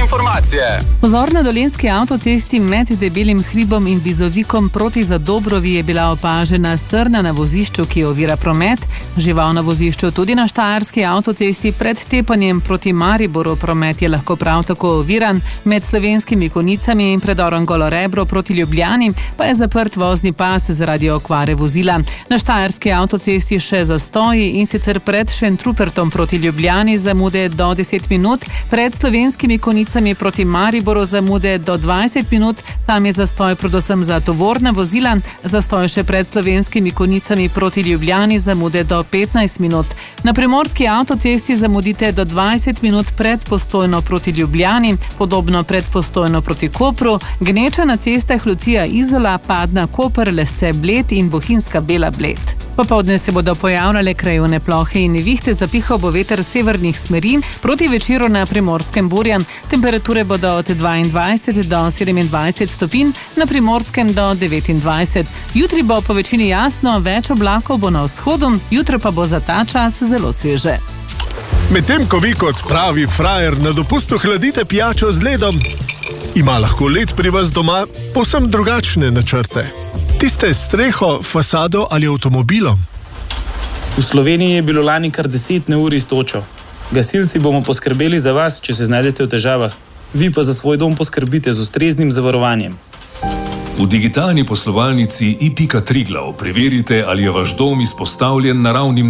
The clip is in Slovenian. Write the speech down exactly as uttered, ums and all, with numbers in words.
informacije. Pozor, na dolenjski avtocesti med Debelim hribom in Bizovikom proti Zadobrovi je bila opažena srna na vozišču, ki ovira promet. Žival na vozišču tudi na štajerski avtocesti pred tepanjem proti Mariboru. Promet je lahko prav tako oviran. Med Slovenskimi Konjicami in predorom Golo Rebro proti Ljubljani pa je zaprt vozni pas zaradi okvare vozila. Na štajerski avtocesti še zastoji, in sicer pred Šentrupertom proti Ljubljani zamude do deset minut, pred Slovenskimi Konjicami proti Mariboru zamude do dvajset minut, tam je zastoj predvsem za tovorna vozila, zastoj še pred Slovenskimi Konjicami proti Ljubljani zamude do petnajst minut. Na primorski avtocesti zamudite do dvajset minut pred Postojno proti Ljubljani, podobno pred Postojno proti Kopru, gneča na cestah Lucija Izola, Padna Koper, Lesce Bled in Bohinjska Bela Bled. Popoldne se bodo pojavljale krajevne plohe in nevihte, zapihal bo veter severnih smeri, proti večeru na Primorskem burja. Temperature bodo od dvaindvajset do sedemindvajset stopinj, na Primorskem do devetindvajset. Jutri bo po večini jasno, več oblakov bo na vzhodu, jutro pa bo za ta čas zelo sveže. Medtem ko vi kot pravi frajer na dopustu hladite pijačo z ledom, ima lahko led pri vas doma povsem drugačne načrte. Tiste s streho, fasado ali avtomobilom. V Sloveniji je bilo lani kar deset neurij s točo. Gasilci bomo poskrbeli za vas, če se znajdete v težavah. Vi pa za svoj dom poskrbite z ustreznim zavarovanjem. V digitalni poslovalnici i pika Triglav preverite, ali je vaš dom izpostavljen naravnim